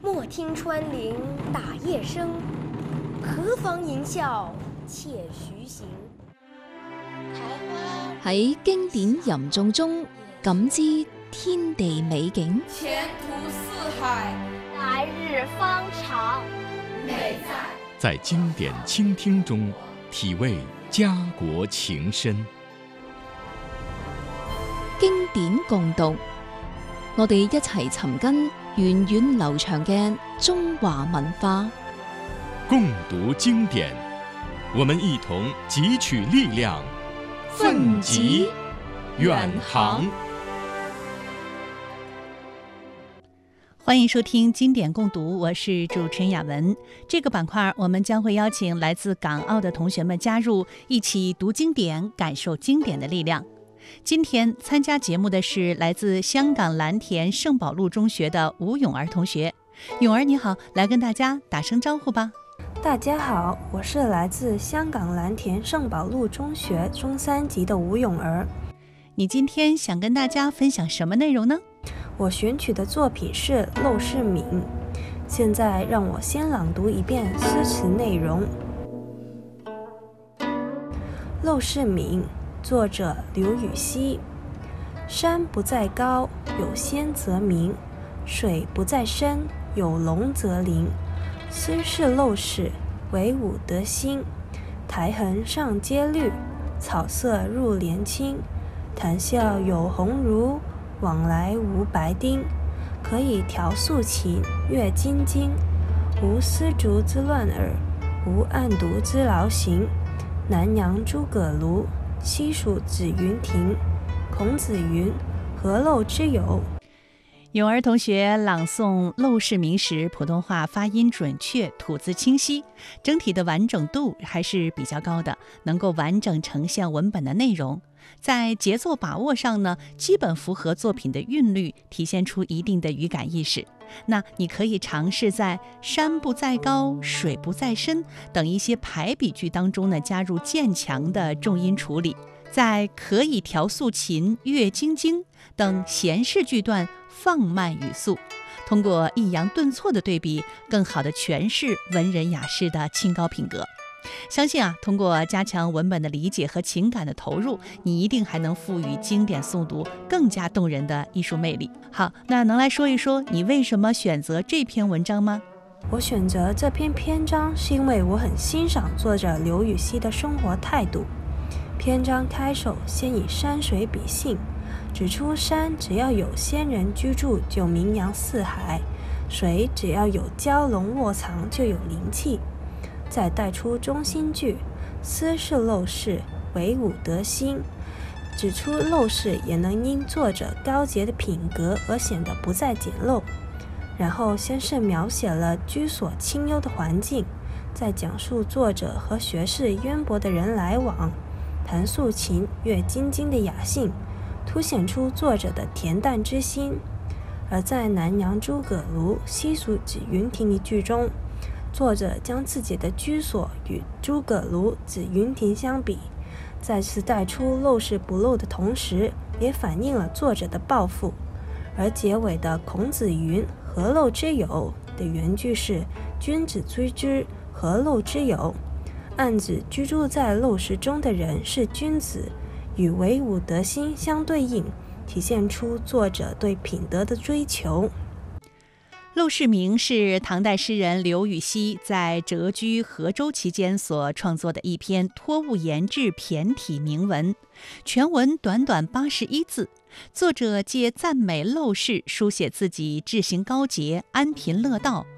莫听穿林打叶声，何妨吟啸且徐行。 喺經典吟誦中感知天地美景， 前途似海， 來日方長。 美在經典傾聽中體味家國情深。 經典共讀，我哋一齊尋根源遠流長嘅中華文化。 共讀經典，我們一同汲取力量，奮楫遠航。 歡迎收聽經典共讀，我是主持人雅文。這個板塊我們將會邀請來自港澳的同學們加入，一起讀經典，感受經典的力量。今天參加節目的是來自香港藍田聖保祿中學的吳詠兒同學。詠兒你好，來跟大家打聲招呼吧。 大家好，我是來自香港藍田聖保祿中學中3級的吳詠兒。 你今天想跟大家分享什麼內容呢？ 我選取的作品是《陋室銘》，現在讓我先朗讀一遍詩詞內容。《陋室銘》作者劉禹錫。山不在高，有仙則名；水不在深，有龍則靈。斯是陋室，惟吾德馨。苔痕上階綠，草色入簾青。談笑有鴻儒，往來無白丁。可以調素琴，閱金經。無絲竹之亂耳，無案牘之勞形。南陽諸葛廬，西蜀子雲亭。孔子云：何陋之有？ 詠兒同學朗誦《陋室銘》時，普通話發音準確，吐字清晰，整體的完整度還是比較高的，能夠完整呈現文本的內容。在節奏把握上呢，基本符合作品的韻律，體現出一定的語感意識。那你可以嘗試在山不在高，水不在深等一些排比句當中呢，加入漸強的重音處理，在可以調素琴，閱金經等閒適句段放慢語速，通過抑揚頓挫的對比，更好地詮釋文人雅士的清高品格。相信通過加強文本的理解和情感的投入，你一定還能賦予經典誦讀更加動人的藝術魅力。好，那能來說一說你為什麼選擇這篇文章嗎？ 我選擇這篇篇章是因為我很欣賞作者劉禹錫的生活態度。篇章開首先以山水比興，指出山只要有仙人居住就名揚四海，水只要有蛟龍臥藏就有靈氣。再帶出中心句，斯是陋室，惟吾德馨，指出陋室也能因作者高潔的品格而顯得不再簡陋。然後先是描寫了居所清幽的環境，再講述作者和學識淵博的人來往，彈素琴閱金經的雅興，凸顯出作者的恬淡之心。而在南陽諸葛廬，西蜀子雲亭一句中，作者將自己的居所與諸葛廬、紫雲亭相比，再次帶出陋室不陋的同時，也反映了作者的抱負。而結尾的孔子云：何陋之有的原句是君子居之，何陋之有，暗指居住在陋室中的人是君子，與惟吾德馨相對應，體現出作者對品德的追求。 《陋室銘》是唐代詩人劉禹錫在謫居河州期間所創作的一篇託物言志駢體銘文，全文短短81字。作者借讚美陋室，書寫自己志行高潔、安貧樂道、